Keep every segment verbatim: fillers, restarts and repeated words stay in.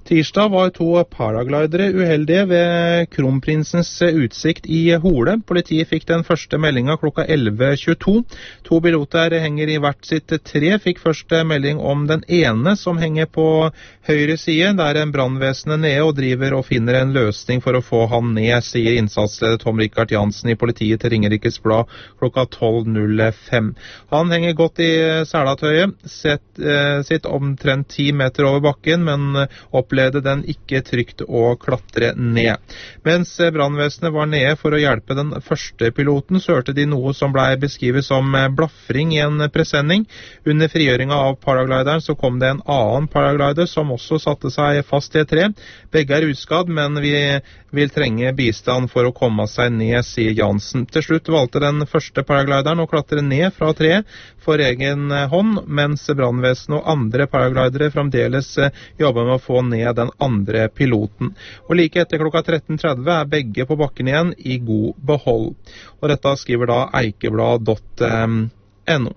Tirsdag var to paraglidere uheldige ved Kronprinsens utsikt i Hole. Politiet fikk den første meldingen klokka elleve tjueto. To piloter henger i hvert sitt tre. Fikk først melding om den ene som henger på høyre side. Der er brannvesenet nede og driver og finner en løsning for å få han ned, sier innsatsleder Tom Rikard Jansen i politiet til Ringerikes Blad klokka tolv null fem. Han henger godt i selatøyet, sitt, eh, sitt omtrent ti meter over bakken, men opplevde den ikke trygt å klatre ned. Mens brannvesenet var nede for å hjelpe den første piloten, så hørte de noe som ble beskrevet som blaffring i en presenning. Under frigjøringen av paraglideren så kom det en annen paraglider som også satte seg fast i et tre. Begge er uskadd, men vi vil trenge bistand for å komme seg ned, sier Jansen. Til slutt valgte den første paraglideren å klatre ned fra treet for egen hånd, mens brannvesenet og andre paraglidere fremdeles jobber med å få ned den andre piloten. Og like etter klokka tretten tretti er begge på bakken igjen i god behold. Og dette skriver da eikeblad punktum no.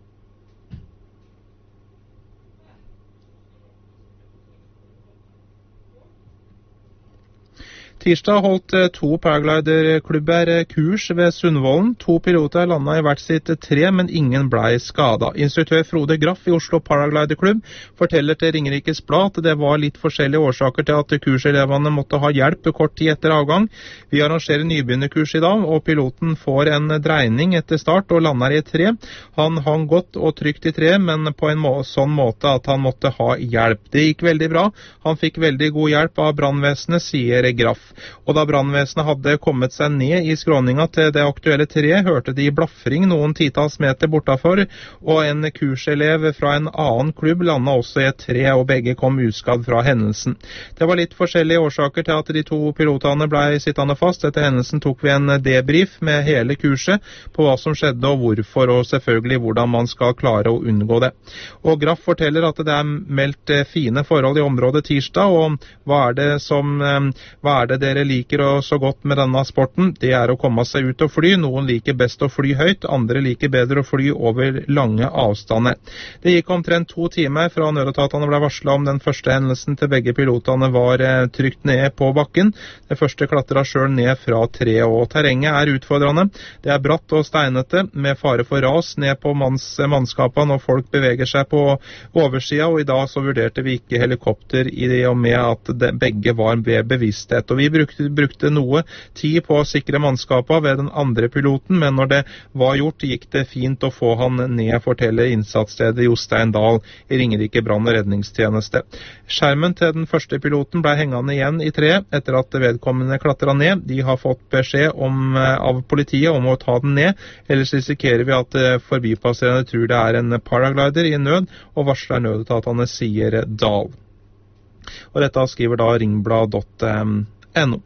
Tirsdag holdt to paragliderklubber kurs ved Sundvolden. To piloter landet i hvert sitt tre, men ingen ble skadet. Instruktør Frode Graff i Oslo Paragliderklubb forteller til Ringerikes Blad at det var litt forskjellige årsaker til at kurselevene måtte ha hjelp kort tid etter avgang. Vi arrangerer nybegynnerkurs i dag, og piloten får en dreining etter start og lander i et tre. Han hang godt og trygt i tre, men på en må sånn måte at han måtte ha hjelp. Det gikk veldig bra. Han fikk veldig god hjelp av brannvesenet, sier Graff. Og da brannvesenet hadde kommet seg ned i skråninga til det aktuelle treet, hørte de blaffring noen titalls meter bortafor, og en kurselev fra en annen klubb landet også i et tre, og begge kom uskadd fra hendelsen. Det var litt forskjellige årsaker til at de to pilotene ble sittende fast. Etter hendelsen tok vi en debrief med hele kurset på hva som skjedde og hvorfor, og selvfølgelig hvordan man skal klare å unngå det. Og Graff forteller at det er meldt fine forhold i området tirsdag, og hva er det som hva er det dere liker så godt med denne sporten? Det er å komme seg ut og fly. Noen liker best å fly høyt, andre liker bedre å fly over lange avstander. Det gikk omtrent to timer fra nødetatene ble varslet om den første hendelsen til begge pilotene var trygt ned på bakken. Det første klatret selv ned fra tre, og terrenget er utfordrende. Det er bratt og steinete, med fare for ras ned på manns, mannskapene når folk beveger seg på oversida, og i dag så vurderte vi ikke helikopter i det og med at det, begge var ved bevissthet. Og vi brukte, brukte noe tid på å sikre mannskapet ved den andre piloten, men når det var gjort, gikk det fint å få han ned, forteller innsatsleder Jostein Dahl i Ringerike brann- og redningstjeneste. Skjermen til den første piloten ble hengende igjen i treet etter at vedkommende klatret ned. De har fått beskjed om, av politiet om å ta den ned, ellers risikerer vi at forbipasserende tror det er en paraglider i nød, og varsler nødetatene, sier Dahl. Og dette skriver da ringblad punktum no.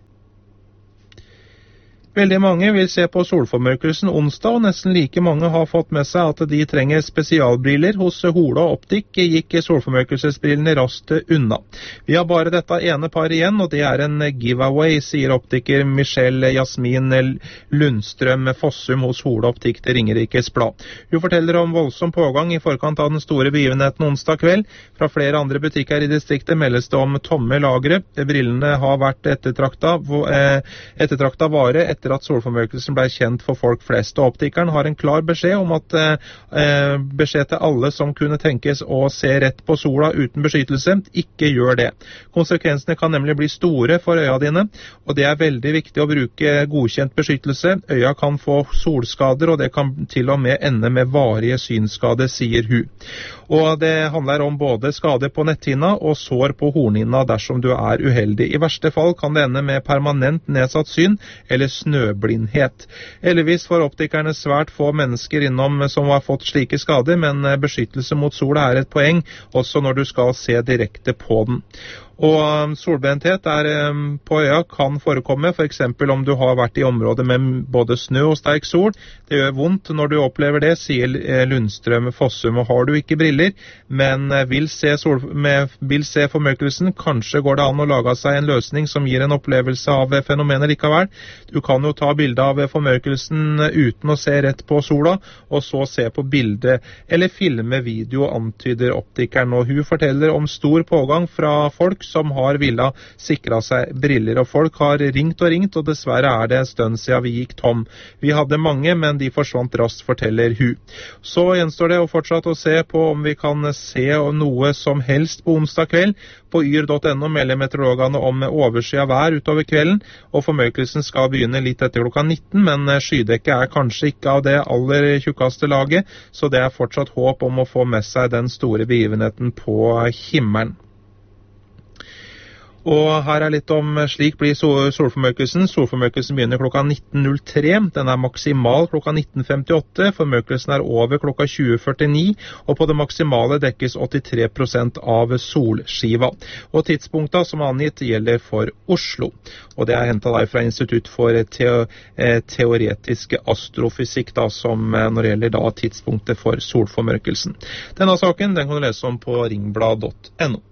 Veldig mange vil se på solformørkelsen onsdag, og nesten like mange har fått med seg at de trenger spesialbriller. Hos Hole Optikk gikk solformørkelsesbrillene raskt unna. Vi har bare dette ene par igjen, og det er en giveaway, sier optiker Michelle Jasmin Lundstrøm Fossum hos Hole Optikk til Ringerikes Blad. Hun forteller om voldsom pågang i forkant av den store begivenheten onsdag kveld. Fra flere andre butikker i distriktet meldes det om tomme lagre. Brillene har vært ettertraktet, ettertraktet vare etter at solformørkelsen ble kjent for folk flest. Og optikeren har en klar beskjed om at eh, beskjed til alle som kunne tenkes å se rett på sola uten beskyttelse, ikke gjør det. Konsekvensene kan nemlig bli store for øya dine, og det er veldig viktig å bruke godkjent beskyttelse. Øya kan få solskader, og det kan til og med ende med varige synskader, sier hun. Og det handler om både skade på netthinna og sår på hornhinna dersom du er uheldig. I verste fall kan det ende med permanent nedsatt syn eller snøblindhet. Heldigvis får optikerne svært få mennesker innom som har fått slike skader, men beskyttelse mot sola er et poeng, også når du skal se direkte på den. Og solbrenthet er, på øya kan forekomme, for eksempel om du har vært i området med både snø og sterk sol. Det gjør vondt når du opplever det, sier Lundstrøm Fossum. Og har du ikke briller, men vil se, sol, med, vil se formørkelsen, kanskje går det an å lage seg en løsning som gir en opplevelse av fenomenet likevel. Du kan kan jo ta bilde av formørkelsen uten å se rett på sola, og så se på bildet eller filme video, antyder optikeren. Og hun forteller om stor pågang fra folk som har villet sikre seg briller, og folk har ringt og ringt, og dessverre er det en stund siden vi gikk tom. Vi hadde mange, men de forsvant raskt, forteller hun. Så gjenstår det å fortsette å se på om vi kan se noe som helst på onsdag kveld. På yr punktum no melder meteorologene om overskyet vær utover kvelden, og formørkelsen skal begynne litt etter klokka nitten, men skydekket er kanskje ikke av det aller tjukkeste laget, så det er fortsatt håp om å få med seg den store begivenheten på himmelen. Og her er litt om slik blir solformørkelsen. Solformørkelsen begynner klokka nitten null tre. Den er maksimal klokka nitten femtiåtte. Formørkelsen er over klokka tjue førtini, og på det maksimale dekkes åttitre prosent av solskiva. Og tidspunktet som angitt gjelder for Oslo. Og det er hentet der fra Institutt for teo teoretisk astrofysikk, da, som når det gjelder da tidspunktet for solformørkelsen. Denne saken den kan du lese om på ringblad punktum no.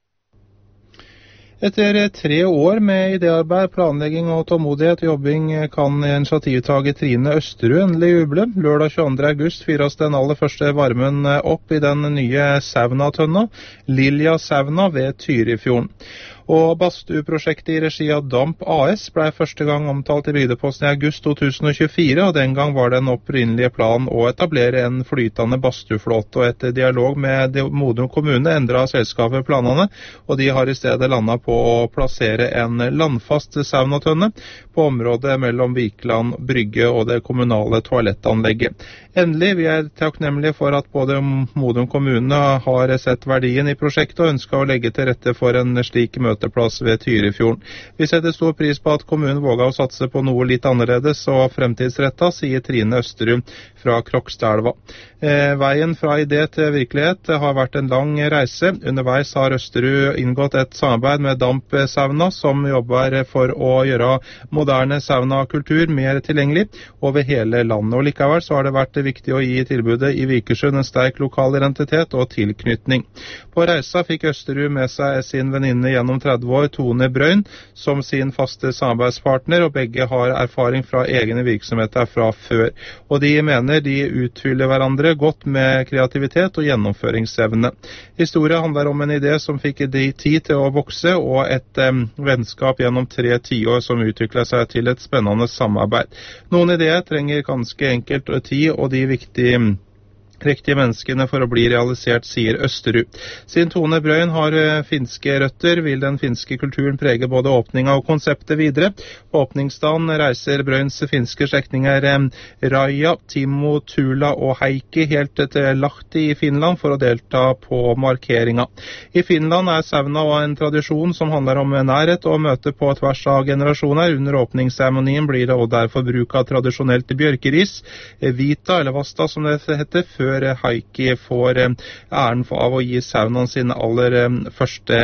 Etter tre år med idéarbeid, planlegging og tålmodighet og jobbing kan initiativtager Trine Østerud endelig juble. Lørdag tjueandre august fyres den aller første varmen opp i den nye saunatønna, Lilja Sauna ved Tyrifjorden. Og Badstueprosjektet i regi av Damp A S ble første gang omtalt i Bygdeposten i august to tusen tjuefire, og den gang var den opprinnelige planen å etablere en flytende badstueflåte, og etter dialog med Modum kommune endret selskapet planene, og de har i stedet landet på å plassere en landfast saunatønne på området mellom Vikland, Brygge og det kommunale toalettanlegget. Endelig, vi er takknemlige for at både Modum kommune har sett verdien i prosjektet og ønsker å legge til rette for en slik møteplass ved Tyrifjorden. Vi setter stor pris på at kommunen våger å satse på noe litt annerledes og fremtidsrettet, sier Trine Østerud fra Krokstadelva. Eh, veien fra idé til virkelighet har vært en lang reise. Underveis har Østerud inngått et samarbeid med Damp Sauna, som jobber for å gjøre moderne saunakultur mer tilgjengelig over hele landet. Og likevel så har det vært viktig å gi tilbudet i Vikersund en sterk lokal identitet og tilknytning. På reisa fikk Østerud med seg sin venninne gjennom tretti år, Tone Brøyn, som sin faste samarbeidspartner, og begge har erfaring fra egne virksomheter fra før. Og de mener de utfyller hverandre godt med kreativitet og gjennomføringsevne. Historien handler om en idé som fikk de tid til å vokse, og et um, vennskap gjennom tre tiår som utvikler seg til et spennende samarbeid. Noen ideer trenger ganske enkelt tid, og de viktige riktige menneskene for å bli realisert, sier Østerud. Siden Tone Brøyn har finske røtter, vil den finske kulturen prege både åpninga og konseptet videre. På åpningsdagen reiser Brøyns finske slektninger Raja, Timo, Tula og Heikki helt til Lahti i Finland for å delta på markeringa. I Finland er sauna en tradisjon som handler om nærhet og møte på tvers av generasjoner. Under åpningsseremonien blir det også derfor bruk av tradisjonelt bjørkeris, vita eller vasta som det heter, før Heikki får æren av å gi saunaen sin aller første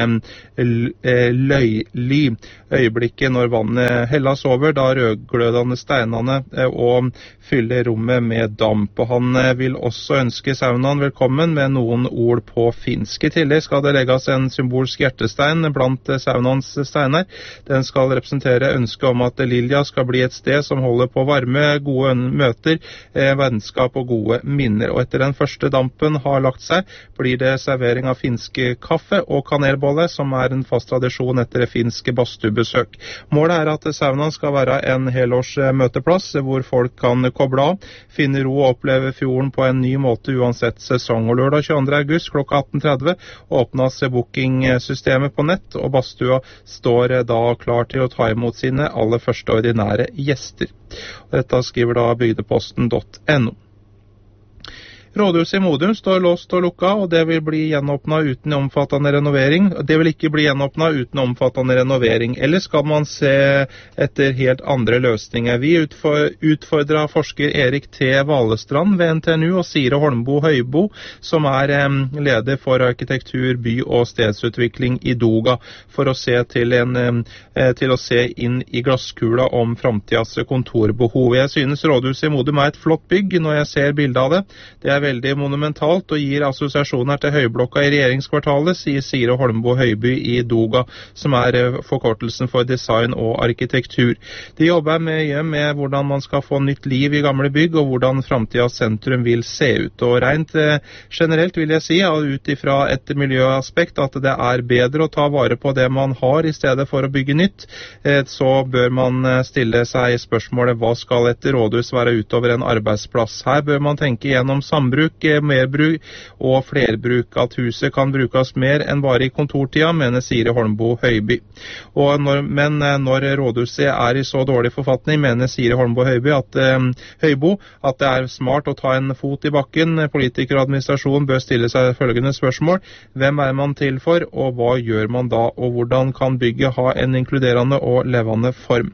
løyly. Øyeblikket når vannet helles over, da rødglødende steinene og fyller rommet med damp. Og han vil også ønske saunaen velkommen med noen ord på finsk. I tillegg skal det legges en symbolsk hjertestein blant saunaens steiner. Den skal representere ønsket om at Lilja skal bli et sted som holder på varme, gode møter, vennskap og gode minner. Og etter den første dampen har lagt seg, blir det servering av finske kaffe og kanelbolle, som er en fast tradisjon etter det finske badstuebesøk. Målet er at saunaen skal være en helårs møteplass, hvor folk kan koble av, finne ro og oppleve fjorden på en ny måte uansett sesong. Og lørdag tjueandre august klokka atten tretti åpnes bookingsystemet på nett, og badstua står da klar til å ta imot sine aller første ordinære gjester. Og dette skriver da bygdeposten punktum no. Rådhuset i Modum står låst og lukka, og det vil bli gjenåpnet uten omfattende renovering. Det vil ikke bli gjenåpnet uten omfattende renovering. Eller skal man se etter helt andre løsninger? Vi utfordret forsker Erik T. Valestrand ved N T N U og Sire Holmbo Høybo, som er leder for arkitektur, by- og stedsutvikling i Doga, for å se til, en, til å se inn i glasskula om framtidas kontorbehov. Jeg synes Rådhuset i Modum er et flott bygg når jeg ser bildet av det. Det er er veldig monumentalt og gir assosiasjoner til høyblokka i regjeringskvartalet, sier Sire Holmboe Høiby i DOGA, som er forkortelsen for design og arkitektur. De jobber med, med hvordan man skal få nytt liv i gamle bygg, og hvordan fremtidens sentrum vil se ut. Og rent eh, generelt vil jeg si, ut ifra et miljøaspekt, at det er bedre å ta vare på det man har i stedet for å bygge nytt. Eh, så bør man stille seg spørsmålet, hva skal et rådhus være utover en arbeidsplass? Her bør man tenke gjennom sambruk, merbruk og flerbruk. At huset kan brukes mer enn bare i kontortida, mener Sire Holmboe Høiby. Og når, men når rådhuset er i så dårlig forfatning, mener Sire Holmboe Høiby at, eh, Høibo at det er smart å ta en fot i bakken. Politikere og administrasjon bør stille seg følgende spørsmål: hvem er man til for, og hva gjør man da? Og hvordan kan bygget ha en inkluderende og levende form?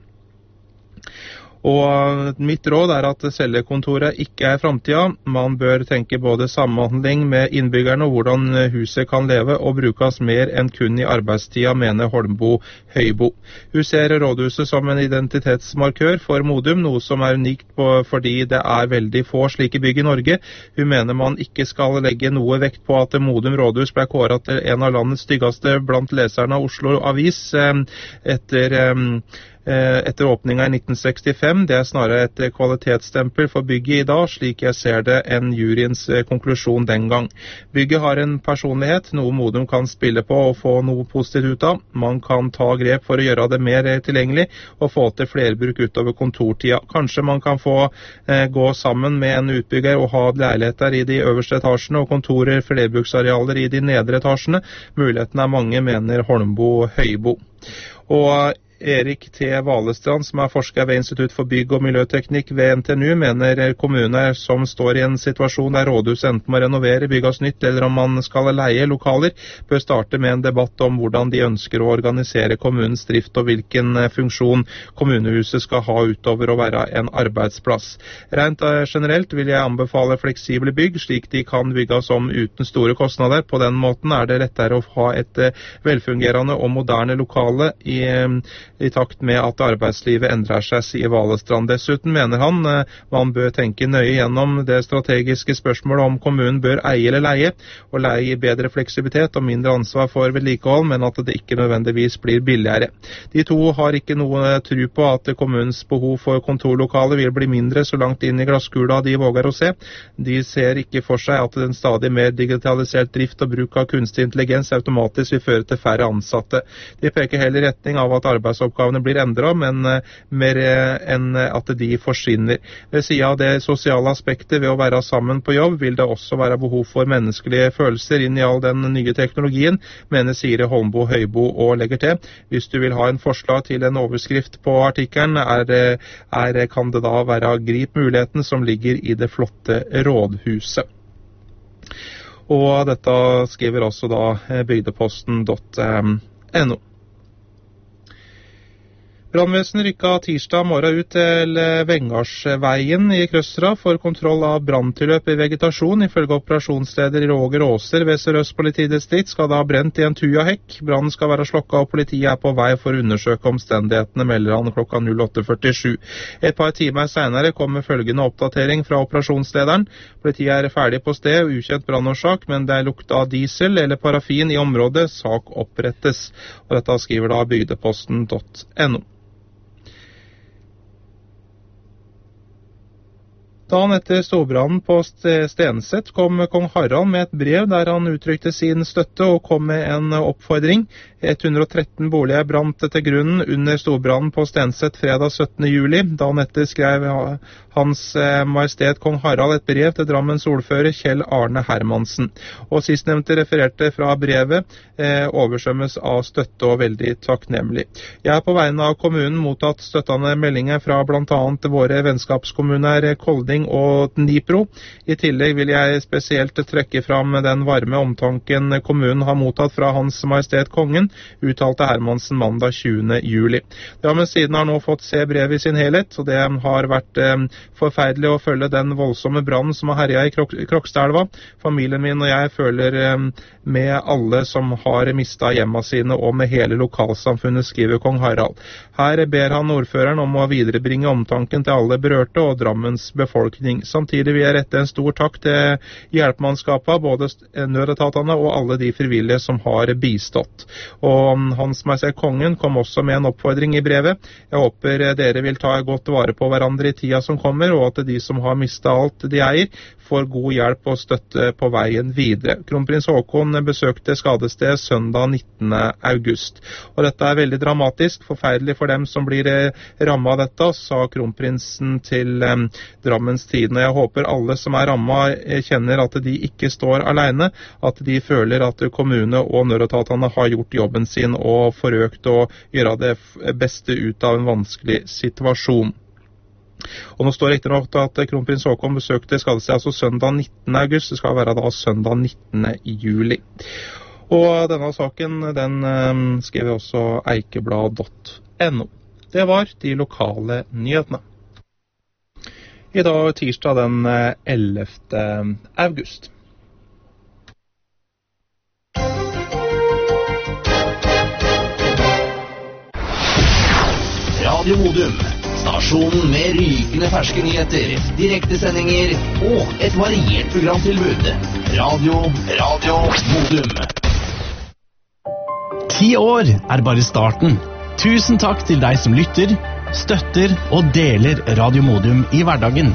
Og mitt råd er at cellekontoret ikke er fremtida. Man bør tenke både samhandling med innbyggerne og hvordan huset kan leve og brukes mer enn kun i arbeidstida, mener Holmboe Høibo. Hun ser rådhuset som en identitetsmarkør for Modum, noe som er unikt på, fordi det er veldig få slike bygg i Norge. Hun mener man ikke skal legge noe vekt på at Modum rådhus ble kåret til en av landets styggeste blant leserne av Oslo Avis etter etter åpninga i nitten sekstifem. Det er snarere et kvalitetsstempel for bygget i dag, slik jeg ser det, enn juryens konklusjon den gang. Bygget har en personlighet, noe Modum kan spille på og få noe positivt ut av. Man kan ta grep for å gjøre det mer tilgjengelig og få til flerbruk utover kontortida. Kanskje man kan få eh, gå sammen med en utbygger og ha leiligheter i de øverste etasjene og kontorer, flerbruksarealer i de nedre etasjene. Mulighetene er mange, mener Holmboe Høibo. Og Erik T. Valestrand, som er forsker ved Institutt for bygg- og miljøteknikk ved N T N U, mener kommuner som står i en situasjon der rådhuset enten må renovere, bygges nytt, eller om man skal leie lokaler, bør starte med en debatt om hvordan de ønsker å organisere kommunens drift og hvilken funksjon kommunehuset skal ha utover å være en arbeidsplass. Rent generelt vil jeg anbefale fleksible bygg, slik de kan bygges om uten store kostnader. På den måten er det lettere å ha et velfungerende og moderne lokale i i takt med at arbeidslivet endrer seg, sier Valestrand. Dessuten mener han man bør tenke nøye gjennom det strategiske spørsmålet om kommunen bør eie eller leie, og leie i bedre fleksibilitet og mindre ansvar for vedlikehold, men at det ikke nødvendigvis blir billigere. De to har ikke noe tro på at kommunens behov for kontorlokale vil bli mindre så langt inn i glasskula de våger å se. De ser ikke for seg at en stadig mer digitalisert drift og bruk av kunstig intelligens automatisk vil føre til færre ansatte. De peker heller i retning av at arbeids oppgavene blir endret, men mer enn at de forsvinner. Ved siden av det sosiale aspektet ved å være sammen på jobb, vil det også være behov for menneskelige følelser inn i all den nye teknologien, mener Sire Holmboe Høibo og legger til. Hvis du vil ha en forslag til en overskrift på artikkelen, er, er, kan det da være grip muligheten som ligger i det flotte rådhuset. Og dette skriver også da bygdeposten punktum no. Brannvesenet rykket tirsdag morgen ut til Vengarsveien i Krøstra for kontroll av branntilløp i vegetasjon. Ifølge operasjonsleder Roger Åser ved Sør-Øst politidistrikt skal det ha brent i en tuja-hekk. Brannen skal være slokket, og politiet er på vei for å undersøke omstendighetene, melder han klokka åtte førtisju. Et par timer senere kommer følgende oppdatering fra operasjonslederen. Politiet er ferdig på sted, ukjent brannårsak, men det er lukt av diesel eller parafin i området. Sak opprettes. Og dette skriver da bygdeposten punktum no. Dagen etter storbrannen på Stenset kom kong Harald med et brev der han uttrykte sin støtte og kom med en oppfordring. hundre og tretten boliger brant til grunnen under storbrannen på Stenset fredag syttende juli. Dagen etter skrev Hans Majestet Kong Harald et brev til Drammens ordfører Kjell Arne Hermansen. Og sistnevnte refererte fra brevet eh, oversvømmes av støtte og veldig takknemlig. Jeg har på vegne av kommunen mottatt støttende meldinger fra blant annet våre vennskapskommuner Kolding og Dnipro. I tillegg vil jeg spesielt trekke fram den varme omtanken kommunen har mottatt fra Hans Majestet Kongen, uttalte Hermansen mandag tjuende juli. Drammen siden har nå fått se brevet i sin helhet, og det har vært eh, forferdelig å følge den voldsomme brannen som har herjet i Krok Krokstadelva. Familien min og jeg føler eh, med alle som har mistet hjemmene sine og med hele lokalsamfunnet, skriver kong Harald. Her ber han ordføreren om å viderebringe omtanken til alle berørte og Drammens befolkning. Samtidig vil jeg rette en stor takk til hjelpemannskapene, både nødetatene og alle de frivillige som har bistått. Og Hans Majestet Kongen kom også med en oppfordring i brevet. Jeg håper dere vil ta godt vare på hverandre i tida som kommer, og at de som har mistet alt de eier, får god hjelp og støtte på veien videre. Kronprins Haakon besøkte skadestedet søndag nittende august. Og dette er veldig dramatisk, forferdelig for dem som blir rammet av dette, sa kronprinsen til eh, Drammens Tidende. Jeg håper alle som er rammet kjenner at de ikke står alene, at de føler at kommune og nødetatene har gjort jobben sin og forsøkt å gjøre det beste ut av en vanskelig situasjon. Og nå står det riktig nok at kronprins Haakon besøkte skadestedet altså søndag nittende august, det skal være da søndag nittende juli. Og denne saken, den um, skrev også eikeblad punktum no. Det var de lokale nyhetene. I dag tirsdag den ellevte august. Radio Modum, stasjonen med rykende ferske nyheter, direktesendinger og et variert programtilbud. Radio, Radio Modum. Ti år er bare starten. Tusen takk til deg som lytter, støtter og deler Radio Modum i hverdagen.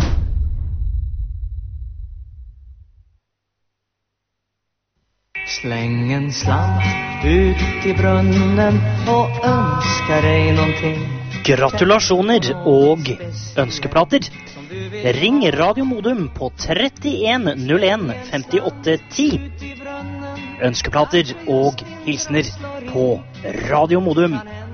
Släng en slant ut i brunnen og ønsker deg någonting. Gratulasjoner og ønskeplater. Ring Radio Modum på trettien null en femtiåtte ti. Ønskeplater og hilsner på Radio Modum